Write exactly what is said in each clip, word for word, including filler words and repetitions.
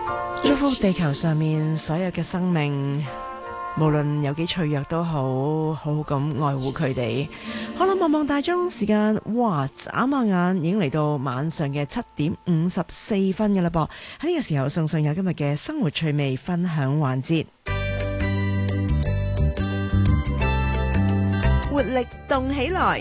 祝福地球上面所有嘅生命，無論有幾脆弱都好，好好咁愛護佢哋。好啦，望望大鐘時間，哇，眨下眼已經嚟到晚上嘅七點五十四分嘅啦噃。喺呢個時候送上有今日嘅生活趣味分享環節，活力動起來，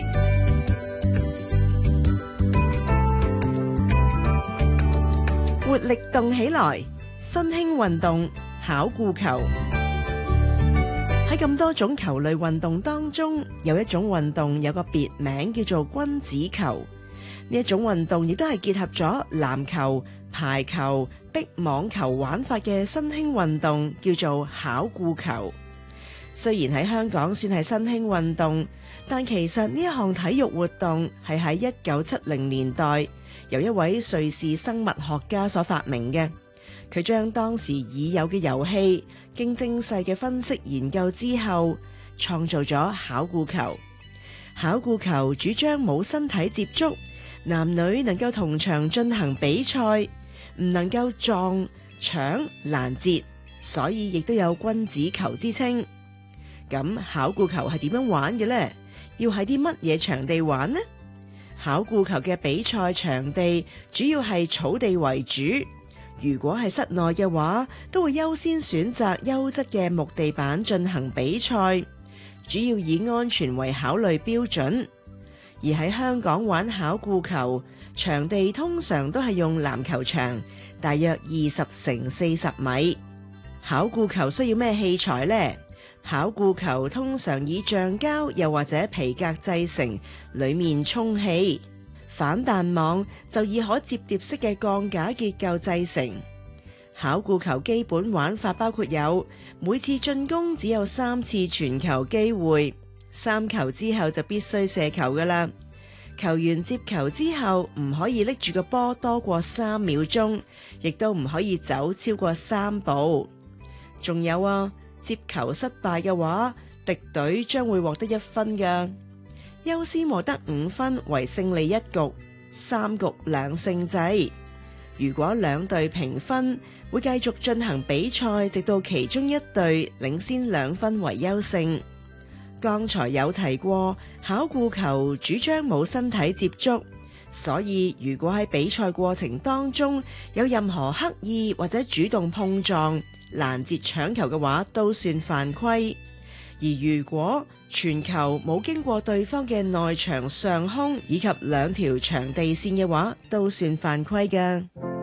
活力動起來，新興運動巧固球。喺咁多種球類運動當中，有一種運動有個別名叫做君子球。呢一種運動亦都係結合咗籃球、排球、壁網球玩法嘅新興運動，叫做巧固球。雖然喺香港算係新興運動，但其實呢一項體育活動係喺一九七零年代由一位瑞士生物學家所發明嘅。佢將當時已有嘅遊戲經精細嘅分析研究之後，創造咗巧固球。巧固球主張冇身體接觸，男女能夠同場進行比賽，唔能夠撞、搶、攔截，所以亦都有君子球之稱。咁巧固球係點樣玩嘅呢？要喺啲乜嘢場地玩呢？巧固球嘅比賽場地主要係草地為主。如果係室內嘅話，都會優先選擇優質嘅木地板進行比賽，主要以安全為考慮標準。而喺香港玩巧固球，場地通常都係用籃球場，大約二十乘四十米。巧固球需要咩器材呢？巧固球通常以橡膠又或者皮革製成，裏面充氣。反彈網就以可摺疊式嘅鋼架結構製成。巧固球基本玩法包括有：每次進攻只有三次傳球機會，三球之後就必須射球㗎喇。球員接球之後唔可以拎住個波多過三秒鐘，亦都唔可以走超過三步。仲有啊，接球失敗嘅話，敵隊將會獲得一分㗎。優先獲得五分為勝利一局，三局兩勝制。如果兩隊平分，會繼續進行比賽，直到其中一隊領先兩分為優勝。剛才有提過，巧固球主張冇身體接觸，所以如果喺比賽過程當中有任何刻意或者主動碰撞、攔截搶球嘅話，都算犯規。而如果傳球冇經過對方嘅內場上空以及兩條場地線嘅話，都算犯規㗎。